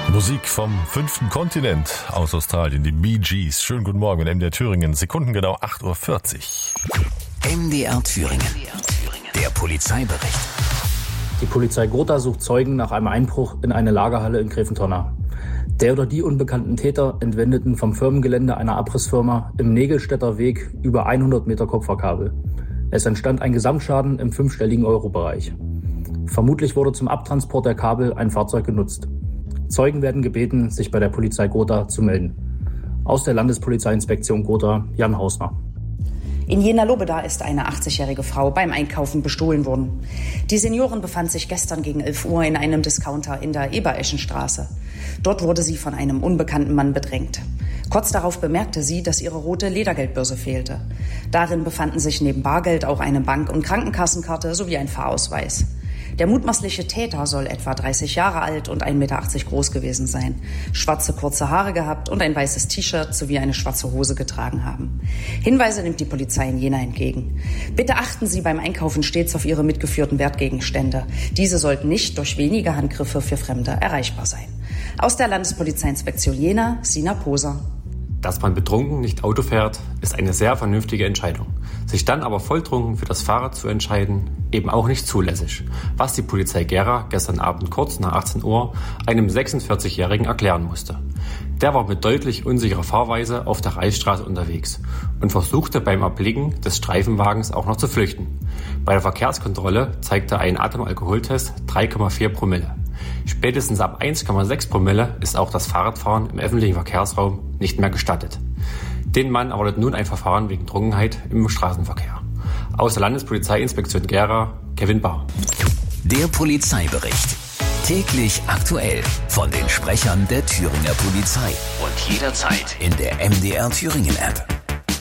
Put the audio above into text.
Musik vom 5. Kontinent aus Australien, die Bee Gees. Schönen guten Morgen mit MDR Thüringen, sekundengenau 8:40 Uhr. MDR Thüringen, der Polizeibericht. Die Polizei Gotha sucht Zeugen nach einem Einbruch in eine Lagerhalle in Gräfentonna. Der oder die unbekannten Täter entwendeten vom Firmengelände einer Abrissfirma im Nägelstädter Weg über 100 Meter Kupferkabel. Es entstand ein Gesamtschaden im 5-stelligen Euro-Bereich. Vermutlich wurde zum Abtransport der Kabel ein Fahrzeug genutzt. Zeugen werden gebeten, sich bei der Polizei Gotha zu melden. Aus der Landespolizeiinspektion Gotha, Jan Hausner. In Jena-Lobeda ist eine 80-jährige Frau beim Einkaufen bestohlen worden. Die Seniorin befand sich gestern gegen 11 Uhr in einem Discounter in der Ebereschenstraße. Dort wurde sie von einem unbekannten Mann bedrängt. Kurz darauf bemerkte sie, dass ihre rote Ledergeldbörse fehlte. Darin befanden sich neben Bargeld auch eine Bank- und Krankenkassenkarte sowie ein Fahrausweis. Der mutmaßliche Täter soll etwa 30 Jahre alt und 1,80 Meter groß gewesen sein, schwarze kurze Haare gehabt und ein weißes T-Shirt sowie eine schwarze Hose getragen haben. Hinweise nimmt die Polizei in Jena entgegen. Bitte achten Sie beim Einkaufen stets auf Ihre mitgeführten Wertgegenstände. Diese sollten nicht durch wenige Handgriffe für Fremde erreichbar sein. Aus der Landespolizeiinspektion Jena, Sina Poser. Dass man betrunken nicht Auto fährt, ist eine sehr vernünftige Entscheidung. Sich dann aber volltrunken für das Fahrrad zu entscheiden, eben auch nicht zulässig. Was die Polizei Gera gestern Abend kurz nach 18 Uhr einem 46-Jährigen erklären musste. Der war mit deutlich unsicherer Fahrweise auf der Reichsstraße unterwegs und versuchte beim Erblicken des Streifenwagens auch noch zu flüchten. Bei der Verkehrskontrolle zeigte ein Atemalkoholtest 3,4 Promille. Spätestens ab 1,6 Promille ist auch das Fahrradfahren im öffentlichen Verkehrsraum nicht mehr gestattet. Den Mann erwartet nun ein Verfahren wegen Trunkenheit im Straßenverkehr. Aus der Landespolizeiinspektion Gera, Kevin Baum. Der Polizeibericht. Täglich aktuell von den Sprechern der Thüringer Polizei. Und jederzeit in der MDR Thüringen App.